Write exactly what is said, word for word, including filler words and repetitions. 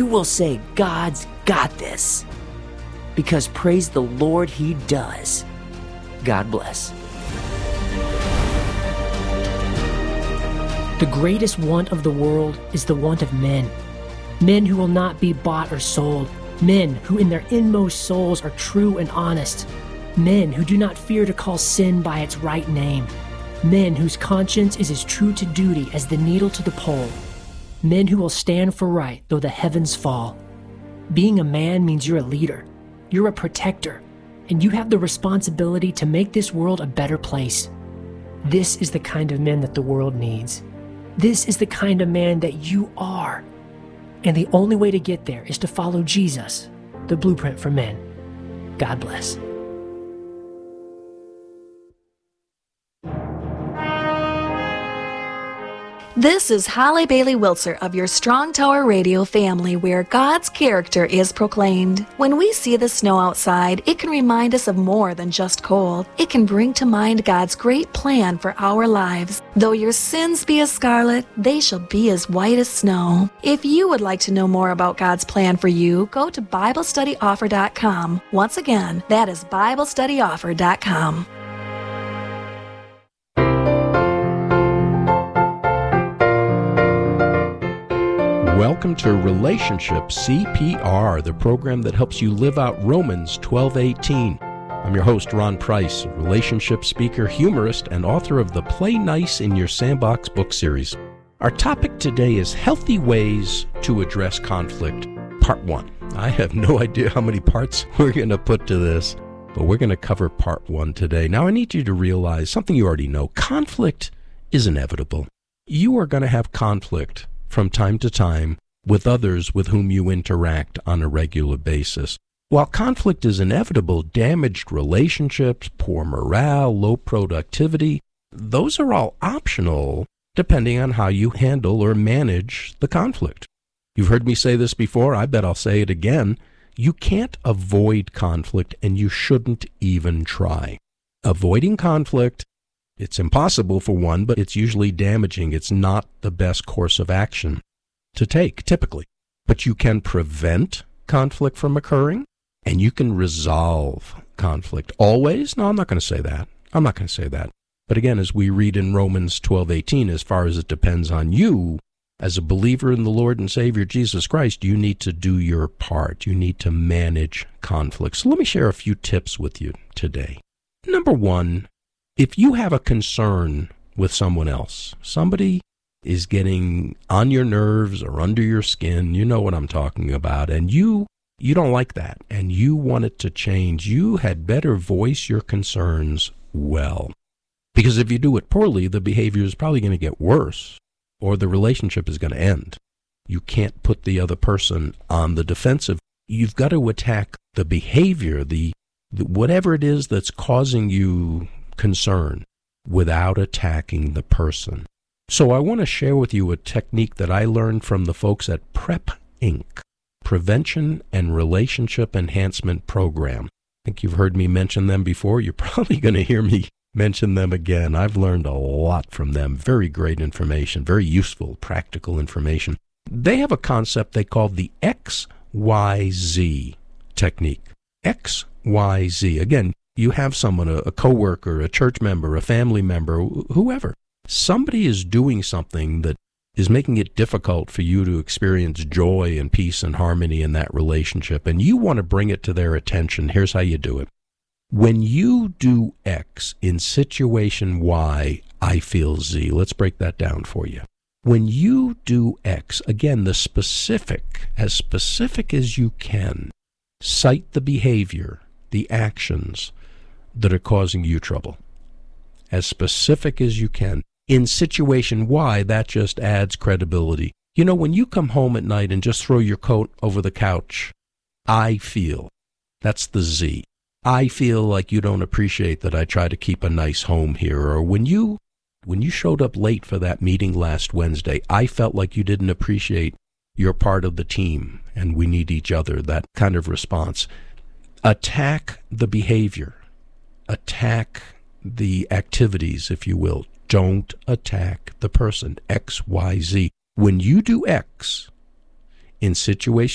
you will say, God's got this. Because praise the Lord, He does. God bless. The greatest want of the world is the want of men. Men who will not be bought or sold. Men who in their inmost souls are true and honest. Men who do not fear to call sin by its right name. Men whose conscience is as true to duty as the needle to the pole. Men who will stand for right though the heavens fall. Being a man means you're a leader. You're a protector. And you have the responsibility to make this world a better place. This is the kind of men that the world needs. This is the kind of man that you are. And the only way to get there is to follow Jesus, the blueprint for men. God bless. This is Holly Bailey Wiltzer of your Strong Tower Radio family, where God's character is proclaimed. When we see the snow outside, it can remind us of more than just cold. It can bring to mind God's great plan for our lives. Though your sins be as scarlet, they shall be as white as snow. If you would like to know more about God's plan for you, go to Bible Study Offer dot com. Once again, that is Bible Study Offer dot com. Welcome to Relationship C P R, the program that helps you live out Romans twelve eighteen. I'm your host, Ron Price, a relationship speaker, humorist, and author of the Play Nice in Your Sandbox book series. Our topic today is Healthy Ways to Address Conflict, Part one. I have no idea how many parts we're going to put to this, but we're going to cover Part one today. Now, I need you to realize something you already know. Conflict is inevitable. You are going to have conflict from time to time with others with whom you interact on a regular basis. While conflict is inevitable, damaged relationships, poor morale, low productivity, those are all optional depending on how you handle or manage the conflict. You've heard me say this before, I bet I'll say it again. You can't avoid conflict, and you shouldn't even try. Avoiding conflict, it's impossible for one, but it's usually damaging. It's not the best course of action to take, typically. But you can prevent conflict from occurring, and you can resolve conflict. Always? No, I'm not going to say that. I'm not going to say that. But again, as we read in Romans twelve eighteen, as far as it depends on you, as a believer in the Lord and Savior Jesus Christ, you need to do your part. You need to manage conflict. So let me share a few tips with you today. Number one, if you have a concern with someone else, somebody is getting on your nerves or under your skin, you know what I'm talking about, and you you don't like that, and you want it to change, you had better voice your concerns well. Because if you do it poorly, the behavior is probably going to get worse, or the relationship is going to end. You can't put the other person on the defensive. You've got to attack the behavior, the, the whatever it is that's causing you concern, without attacking the person. So I want to share with you a technique that I learned from the folks at PrEP Incorporated, Prevention and Relationship Enhancement Program. I think you've heard me mention them before. You're probably going to hear me mention them again. I've learned a lot from them. Very great information, very useful, practical information. They have a concept they call the X Y Z technique. X Y Z. Again, you have someone, a, a coworker, a church member, a family member, whoever. Somebody is doing something that is making it difficult for you to experience joy and peace and harmony in that relationship, and you want to bring it to their attention. Here's how you do it. When you do X in situation Y, I feel Z. Let's break that down for you. When you do X, again, the specific, as specific as you can, cite the behavior, the actions that are causing you trouble. As specific as you can. In situation Y, that just adds credibility. You know, when you come home at night and just throw your coat over the couch, I feel. That's the Z. I feel like you don't appreciate that I try to keep a nice home here. Or when you when you showed up late for that meeting last Wednesday, I felt like you didn't appreciate you're part of the team and we need each other. That kind of response. Attack the behavior. Attack the activities, if you will. Don't attack the person. X, Y, Z. When you do X in situation